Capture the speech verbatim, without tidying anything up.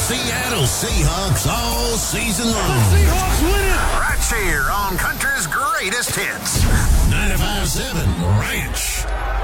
Seattle Seahawks all season long. The Seahawks win it! Right here on Country's Greatest Hits. ninety-five point seven Ranch.